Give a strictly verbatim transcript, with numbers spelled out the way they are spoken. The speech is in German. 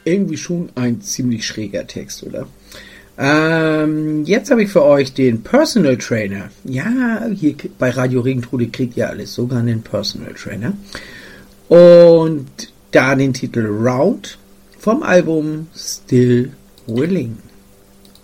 Irgendwie schon ein ziemlich schräger Text, oder? Ähm, jetzt habe ich für euch den Personal Trainer. Ja, hier bei Radio Regentrude kriegt ihr alles, sogar einen Personal Trainer. Und da den Titel Round vom Album Still Willing.